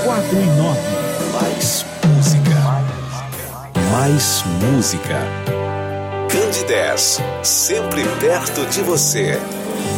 4 e 9. Mais música. Mais música. Candidez, sempre perto de você.